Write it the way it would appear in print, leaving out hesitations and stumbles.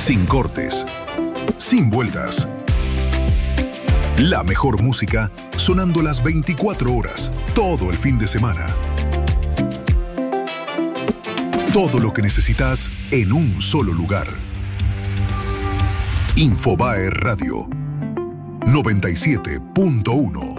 Sin cortes, sin vueltas. La mejor música sonando las 24 horas, todo el fin de semana. Todo lo que necesitas en un solo lugar. Infobae Radio 97.1.